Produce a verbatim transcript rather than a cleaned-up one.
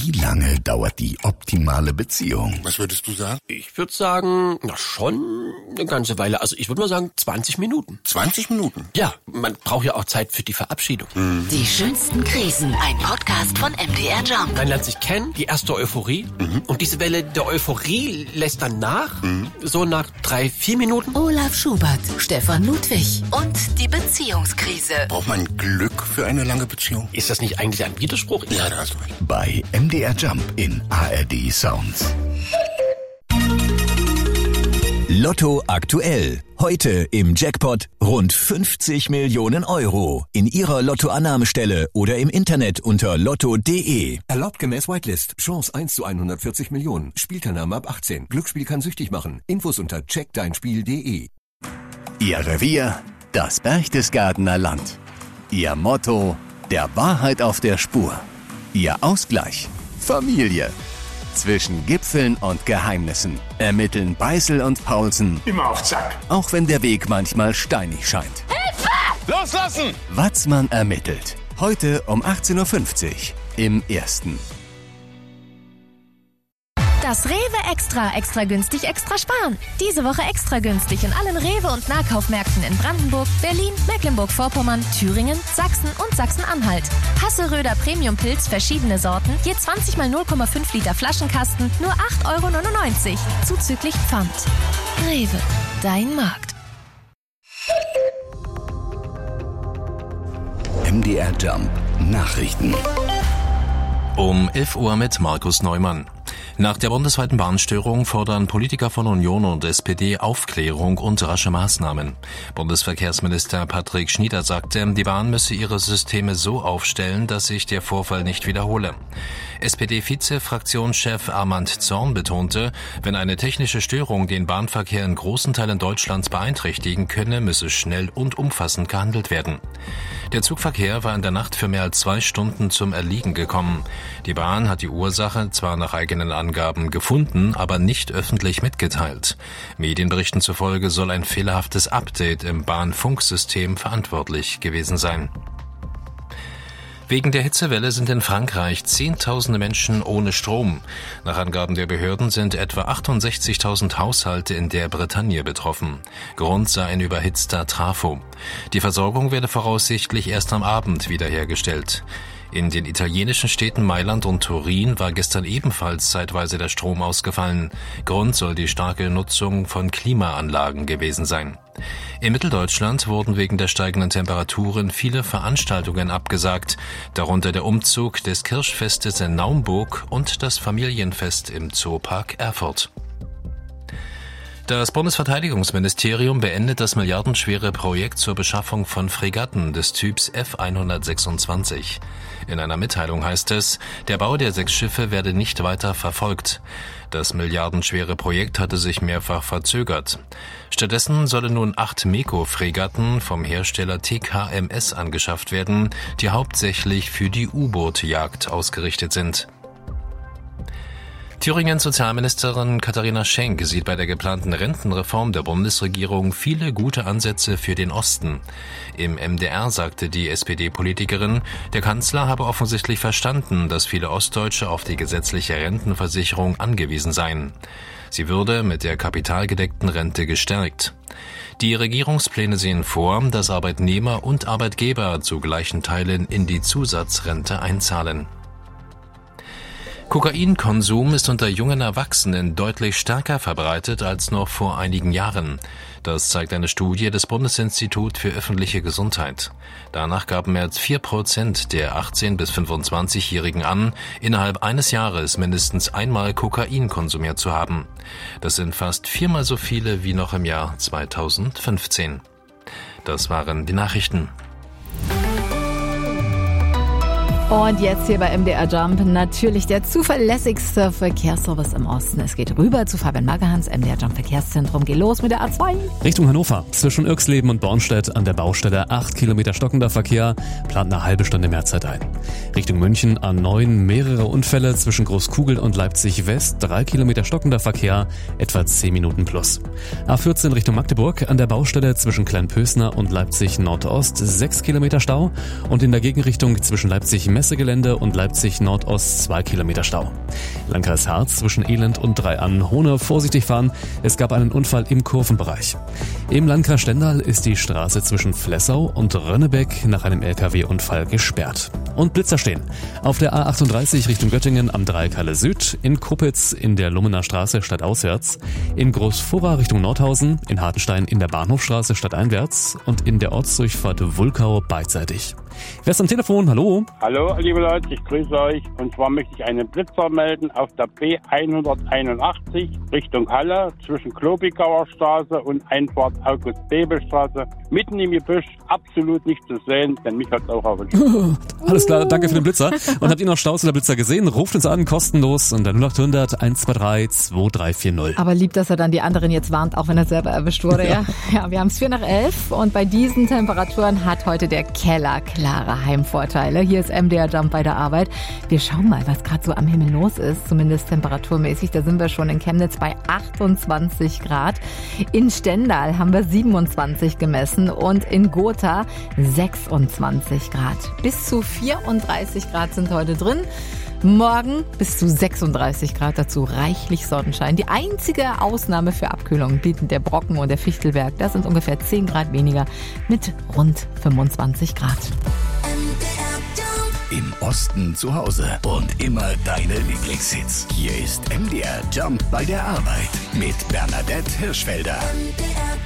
Wie lange dauert die optimale Beziehung? Was würdest du sagen? Ich würde sagen, na schon eine ganze Weile. Also ich würde mal sagen zwanzig Minuten. zwanzig Minuten? Ja, man braucht ja auch Zeit für die Verabschiedung. Mhm. Die schönsten Krisen. Ein Podcast von M D R Jump. Man lernt sich kennen, die erste Euphorie. Mhm. Und diese Welle der Euphorie lässt dann nach. Mhm. So nach drei, vier Minuten. Olaf Schubert, Stefan Ludwig und die Beziehungskrise. Braucht man Glück für eine lange Beziehung? Ist das nicht eigentlich ein Widerspruch? Ja, da hast du recht. Bei M D R Jump in A R D Sounds. Lotto aktuell. Heute im Jackpot rund fünfzig Millionen Euro. In Ihrer Lottoannahmestelle oder im Internet unter lotto punkt de. Erlaubt gemäß Whitelist. Chance eins zu hundertvierzig Millionen. Spielteilnahme ab achtzehn. Glücksspiel kann süchtig machen. Infos unter check dein spiel punkt de. Ihr Revier, das Berchtesgadener Land. Ihr Motto, der Wahrheit auf der Spur. Ihr Ausgleich, Familie. Zwischen Gipfeln und Geheimnissen ermitteln Beißel und Paulsen. Immer auf Zack. Auch wenn der Weg manchmal steinig scheint. Hilfe! Loslassen! Watzmann ermittelt. Heute um achtzehn Uhr fünfzig im Ersten. Das Rewe Extra, extra günstig, extra sparen. Diese Woche extra günstig in allen Rewe- und Nahkaufmärkten in Brandenburg, Berlin, Mecklenburg-Vorpommern, Thüringen, Sachsen und Sachsen-Anhalt. Hasseröder Premium-Pilz, verschiedene Sorten, je zwanzig mal null Komma fünf Liter Flaschenkasten, nur acht Euro neunundneunzig, zuzüglich Pfand. Rewe, dein Markt. M D R Jump Nachrichten. Um elf Uhr mit Markus Neumann. Nach der bundesweiten Bahnstörung fordern Politiker von Union und S P D Aufklärung und rasche Maßnahmen. Bundesverkehrsminister Patrick Schnieder sagte, die Bahn müsse ihre Systeme so aufstellen, dass sich der Vorfall nicht wiederhole. S P D-Vize-Fraktionschef Armand Zorn betonte, wenn eine technische Störung den Bahnverkehr in großen Teilen Deutschlands beeinträchtigen könne, müsse schnell und umfassend gehandelt werden. Der Zugverkehr war in der Nacht für mehr als zwei Stunden zum Erliegen gekommen. Die Bahn hat die Ursache zwar nach eigenen Angaben gefunden, aber nicht öffentlich mitgeteilt. Medienberichten zufolge soll ein fehlerhaftes Update im Bahnfunksystem verantwortlich gewesen sein. Wegen der Hitzewelle sind in Frankreich Zehntausende Menschen ohne Strom. Nach Angaben der Behörden sind etwa achtundsechzigtausend Haushalte in der Bretagne betroffen. Grund sei ein überhitzter Trafo. Die Versorgung werde voraussichtlich erst am Abend wiederhergestellt. In den italienischen Städten Mailand und Turin war gestern ebenfalls zeitweise der Strom ausgefallen. Grund soll die starke Nutzung von Klimaanlagen gewesen sein. In Mitteldeutschland wurden wegen der steigenden Temperaturen viele Veranstaltungen abgesagt, darunter der Umzug des Kirchfestes in Naumburg und das Familienfest im Zoopark Erfurt. Das Bundesverteidigungsministerium beendet das milliardenschwere Projekt zur Beschaffung von Fregatten des Typs F hundertsechsundzwanzig. In einer Mitteilung heißt es, der Bau der sechs Schiffe werde nicht weiter verfolgt. Das milliardenschwere Projekt hatte sich mehrfach verzögert. Stattdessen sollen nun acht Meko-Fregatten vom Hersteller T K M S angeschafft werden, die hauptsächlich für die U-Boot-Jagd ausgerichtet sind. Thüringens Sozialministerin Katharina Schenk sieht bei der geplanten Rentenreform der Bundesregierung viele gute Ansätze für den Osten. Im M D R sagte die S P D-Politikerin, der Kanzler habe offensichtlich verstanden, dass viele Ostdeutsche auf die gesetzliche Rentenversicherung angewiesen seien. Sie würde mit der kapitalgedeckten Rente gestärkt. Die Regierungspläne sehen vor, dass Arbeitnehmer und Arbeitgeber zu gleichen Teilen in die Zusatzrente einzahlen. Kokainkonsum ist unter jungen Erwachsenen deutlich stärker verbreitet als noch vor einigen Jahren. Das zeigt eine Studie des Bundesinstituts für öffentliche Gesundheit. Danach gaben mehr als vier Prozent der achtzehn- bis fünfundzwanzigjährigen an, innerhalb eines Jahres mindestens einmal Kokain konsumiert zu haben. Das sind fast viermal so viele wie noch im Jahr zweitausendfünfzehn. Das waren die Nachrichten. Und jetzt hier bei M D R Jump natürlich der zuverlässigste Verkehrsservice im Osten. Es geht rüber zu Fabian Maggerhans, M D R Jump Verkehrszentrum. Geht los mit der A zwei. Richtung Hannover. Zwischen Irxleben und Bornstedt an der Baustelle acht Kilometer stockender Verkehr. Plant eine halbe Stunde mehr Zeit ein. Richtung München A neun mehrere Unfälle zwischen Großkugel und Leipzig West. drei Kilometer stockender Verkehr. Etwa zehn Minuten plus. A vierzehn Richtung Magdeburg an der Baustelle zwischen Kleinpösner und Leipzig Nordost. sechs Kilometer Stau. Und in der Gegenrichtung zwischen Leipzig Messingen Messegelände und Leipzig Nordost zwei Kilometer Stau. Landkreis Harz zwischen Elend und Dreiannen-Hohne vorsichtig fahren. Es gab einen Unfall im Kurvenbereich. Im Landkreis Stendal ist die Straße zwischen Flessau und Rönnebeck nach einem L K W-Unfall gesperrt. Und Blitzer stehen. Auf der A achtunddreißig Richtung Göttingen am Dreikalle Süd, in Kuppitz in der Lummener Straße stadtauswärts, in Großfurra Richtung Nordhausen, in Hartenstein in der Bahnhofstraße stadteinwärts und in der Ortsdurchfahrt Wulkau beidseitig. Wer ist am Telefon? Hallo? Hallo, liebe Leute, ich grüße euch. Und zwar möchte ich einen Blitzer melden auf der B hunderteinundachtzig Richtung Halle zwischen Klobigauer Straße und Einfahrt August-Bebel-Straße. Mitten im Gebüsch, absolut nicht zu sehen, denn mich hat es auch erwischt. Alles klar, danke für den Blitzer. Und habt ihr noch Staus oder Blitzer gesehen? Ruft uns an, kostenlos unter null acht hundert eins zwei drei zwei drei vier null. Aber lieb, dass er dann die anderen jetzt warnt, auch wenn er selber erwischt wurde. Ja, ja, wir haben es vier nach elf und bei diesen Temperaturen hat heute der Keller klare Heimvorteile. Hier ist M D R Jump bei der Arbeit. Wir schauen mal, was gerade so am Himmel los ist, zumindest temperaturmäßig. Da sind wir schon in Chemnitz bei achtundzwanzig Grad. In Stendal haben wir siebenundzwanzig gemessen und in Gotha sechsundzwanzig Grad. Bis zu vierunddreißig Grad sind heute drin. Morgen bis zu sechsunddreißig Grad, dazu reichlich Sonnenschein. Die einzige Ausnahme für Abkühlung bieten der Brocken und der Fichtelberg. Das sind ungefähr zehn Grad weniger mit rund fünfundzwanzig Grad. Im Osten zu Hause und immer deine Lieblingshits. Hier ist M D R Jump bei der Arbeit mit Bernadette Hirschfelder. M D R